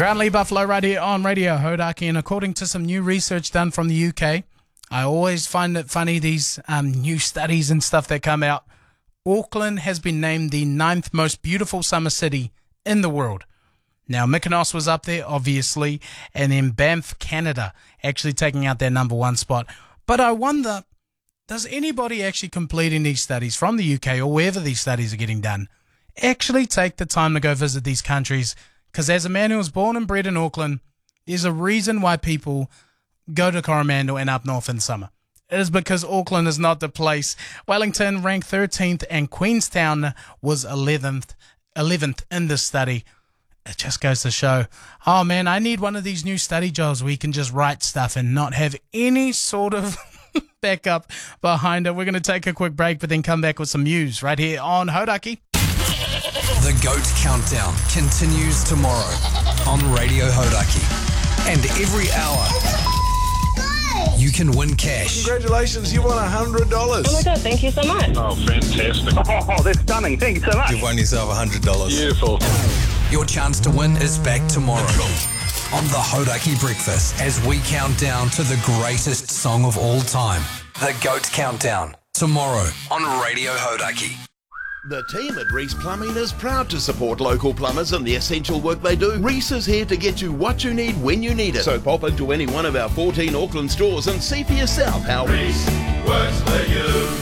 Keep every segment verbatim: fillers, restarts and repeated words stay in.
Grant Lee Buffalo right here on Radio Hodaki, and according to some new research done from the U K, I always find it funny, these um, new studies and stuff that come out. Auckland has been named the ninth most beautiful summer city in the world. Now, Mykonos was up there, obviously, and then Banff, Canada, actually taking out their number one spot. But I wonder, does anybody actually completing these studies from the U K or wherever these studies are getting done actually take the time to go visit these countries? Because as a man who was born and bred in Auckland, there's a reason why people go to Coromandel and up north in summer. It is because Auckland is not the place. Wellington ranked thirteenth and Queenstown was eleventh, eleventh in this study. It just goes to show, oh man, I need one of these new study jobs where you can just write stuff and not have any sort of backup behind it. We're going to take a quick break, but then come back with some news right here on Hodaki. The GOAT Countdown continues tomorrow on Radio Hodaki. And every hour, you can win cash. Congratulations, you won one hundred dollars. Oh my God, thank you so much. Oh, fantastic. Oh, that's stunning. Thank you so much. You've won yourself one hundred dollars. Beautiful. Your chance to win is back tomorrow on the Hodaki Breakfast as we count down to the greatest song of all time. The GOAT Countdown, tomorrow on Radio Hodaki. The team at Reese Plumbing is proud to support local plumbers and the essential work they do. Reese is here to get you what you need when you need it. So pop into any one of our fourteen Auckland stores and see for yourself how Reese works for you.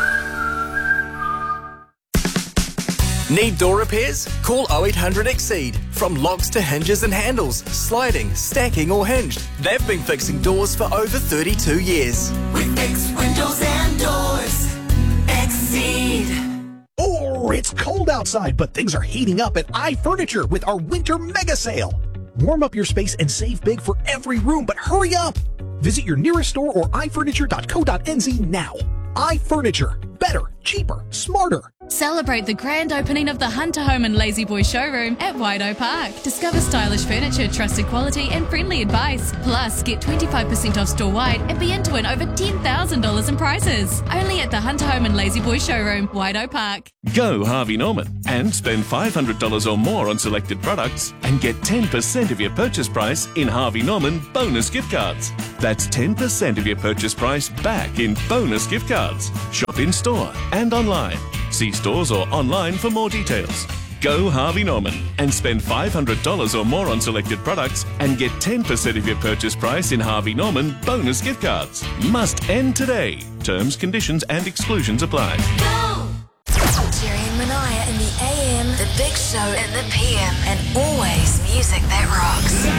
Need door repairs? Call oh eight hundred Exceed. From locks to hinges and handles, sliding, stacking or hinged, they've been fixing doors for over thirty-two years. With X windows and doors, Exceed. Oh, it's cold outside, but things are heating up at iFurniture with our winter mega sale. Warm up your space and save big for every room, but hurry up! Visit your nearest store or i furniture dot co dot n z now. iFurniture. Better, cheaper, smarter. Celebrate the grand opening of the Hunter Home and Lazy Boy showroom at Waido Park. Discover stylish furniture, trusted quality and friendly advice. Plus, get twenty-five percent off store-wide and be in to win over ten thousand dollars in prizes. Only at the Hunter Home and Lazy Boy showroom, Waido Park. Go Harvey Norman and spend five hundred dollars or more on selected products and get ten percent of your purchase price in Harvey Norman bonus gift cards. That's ten percent of your purchase price back in bonus gift cards. Shop in store and online. See stores or online for more details. Go Harvey Norman and spend five hundred dollars or more on selected products and get ten percent of your purchase price in Harvey Norman bonus gift cards. Must end today. Terms, conditions and exclusions apply. Go! Jerry and Manaya in the A M, the Big Show in the P M, and always music that rocks.